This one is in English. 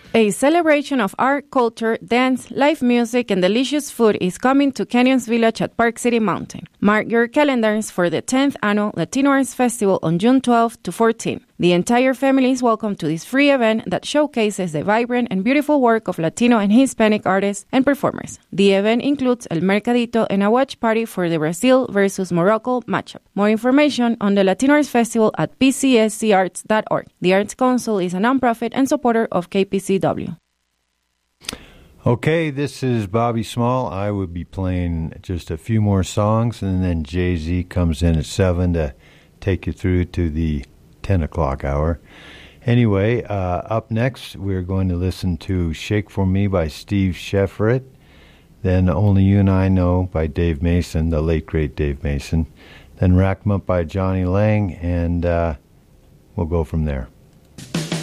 A celebration of art, culture, dance, live music, and delicious food is coming to Canyons Village at Park City Mountain. Mark your calendars for the 10th Annual Latino Arts Festival on June 12 to 14. The entire family is welcome to this free event that showcases the vibrant and beautiful work of Latino and Hispanic artists and performers. The event includes El Mercadito and a watch party for the Brazil versus Morocco matchup. More information on the Latino Arts Festival at pcscarts.org. The Arts Council is a nonprofit and supporter of KPCW. Okay, this is Bobby Small. I will be playing just a few more songs, and then Jay-Z comes in at 7 to take you through to the 10 o'clock hour. Anyway, up next, we're going to listen to Shake For Me by Steve Sheffert, then Only You and I Know by Dave Mason, the late, great Dave Mason, then Rack 'em Up by Johnny Lang, and we'll go from there.